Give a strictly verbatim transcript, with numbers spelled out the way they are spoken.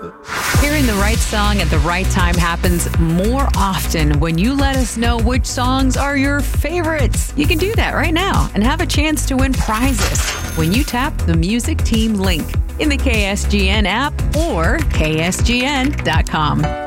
Hearing the right song at the right time happens more often when you let us know which songs are your favorites. You can do that right now and have a chance to win prizes when you tap the Music Team link in the K S G N app or K S G N dot com.